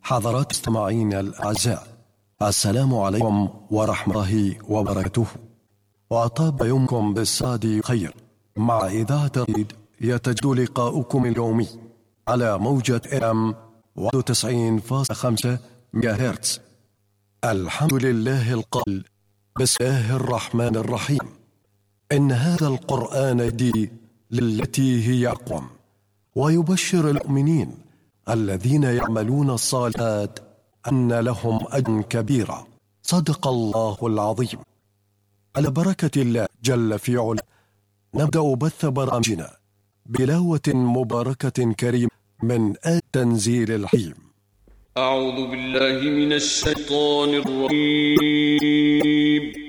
حضرات المستمعين الأعزاء، السلام عليكم ورحمة الله وبركاته، وأطاب يومكم بالسعادة خير. مع إذاعة الريد يتجدد لقاؤكم اليومي على موجة AM 91.5 ميجاهرتز. الحمد لله القائل بسم الله الرحمن الرحيم: إن هذا القرآن يهدي للتي هي أقوم ويبشر المؤمنين الذين يعملون الصالحات أن لهم أجرا كبيرا. صدق الله العظيم. على بركة الله جل في علا نبدأ بث برامجنا بتلاوة مباركة كريمة من التنزيل الحكيم. أعوذ بالله من الشيطان الرجيم.